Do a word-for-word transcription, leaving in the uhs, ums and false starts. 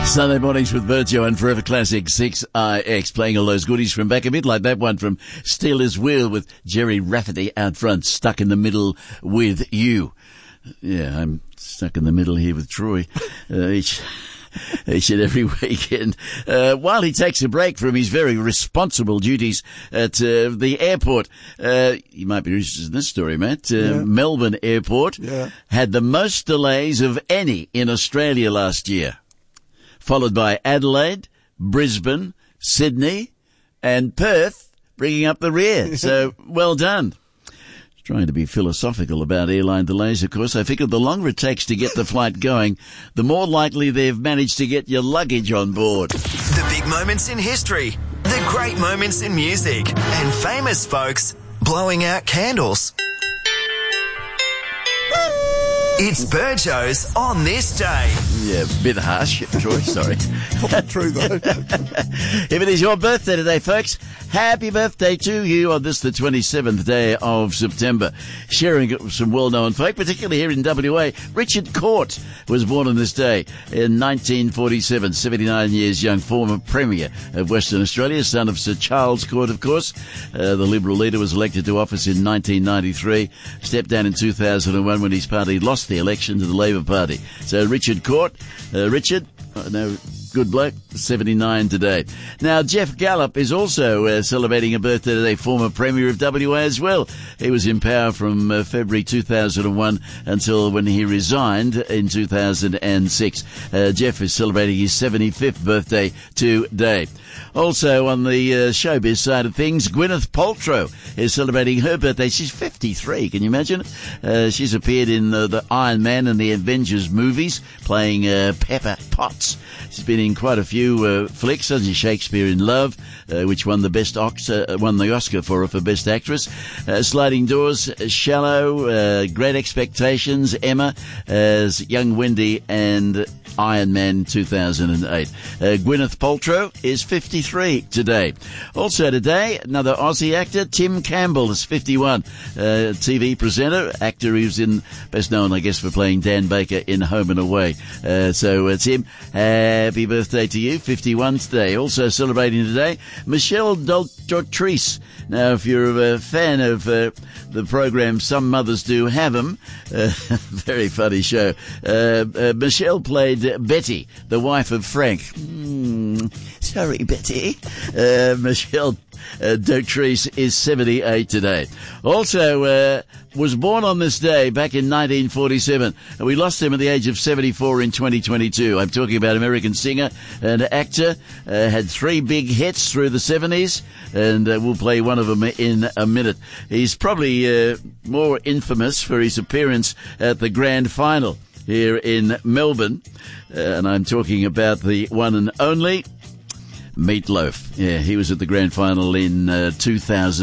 Sunday mornings with Virgio and Forever Classic six I X, playing all those goodies from back a bit, like that one from Steelers Wheel with Jerry Rafferty out front, stuck in the middle with you. Yeah, I'm stuck in the middle here with Troy uh, each each and every weekend, uh, while he takes a break from his very responsible duties at uh, the airport. Uh, you might be interested in this story, Matt. Uh, yeah. Melbourne Airport yeah. had the most delays of any in Australia last year, followed by Adelaide, Brisbane, Sydney, and Perth, bringing up the rear. So, well done. Trying to be philosophical about airline delays, of course. I figured the longer it takes to get the flight going, the more likely they've managed to get your luggage on board. The big moments in history, the great moments in music, and famous folks blowing out candles. It's Burjo's On This Day. Yeah, a bit harsh, Troy, sorry. Not true, though. If it is your birthday today, folks, happy birthday to you on this, the twenty-seventh day of September. Sharing it with some well-known folk, particularly here in W A. Richard Court was born on this day in nineteen forty-seven, seventy-nine years young, former Premier of Western Australia, son of Sir Charles Court, of course. Uh, the Liberal leader was elected to office in nineteen ninety-three, stepped down in two thousand one when his party lost the election to the Labor Party. So Richard Court, uh, Richard, uh, no, good bloke, seventy-nine today. Now, Jeff Gallop is also uh, celebrating a birthday today, former Premier of W A as well. He was in power from uh, February two thousand one until when he resigned in two thousand six. Uh, Jeff is celebrating his seventy-fifth birthday today. Also on the uh, showbiz side of things, Gwyneth Paltrow is celebrating her birthday. She's fifty-three, can you imagine? Uh, she's appeared in uh, the Iron Man and the Avengers movies, playing uh, Pepper Potts. She's been in quite a few uh, flicks, such as Shakespeare in Love, uh, which won the best Ox- uh, won the Oscar for her for Best Actress. Uh, Sliding Doors, Shallow, uh, Great Expectations, Emma as young Wendy, and Iron Man two thousand eight. Uh, Gwyneth Paltrow is fifty-three today. Also today, another Aussie actor, Tim Campbell, is fifty-one. Uh, T V presenter, actor who's in, best known, I guess, for playing Dan Baker in Home and Away. Uh, so, uh, Tim, happy birthday to you, fifty-one today. Also celebrating today, Michelle Daltreyce. Now, if you're a fan of uh, the program Some Mothers Do Have 'Em, uh, very funny show, uh, uh, Michelle played Betty, the wife of Frank. Mm, sorry, Betty. Uh, Michelle uh, Daltreyce is seventy-eight today. Also, uh, was born on this day back in nineteen forty-seven. And we lost him at the age of seventy-four in twenty twenty-two. I'm talking about American singer and actor. Uh, had three big hits through the seventies, and uh, we'll play one of them in a minute. He's probably uh, more infamous for his appearance at the grand final here in Melbourne. Uh, and I'm talking about the one and only Meat Loaf. Yeah, he was at the grand final in uh, two thousand.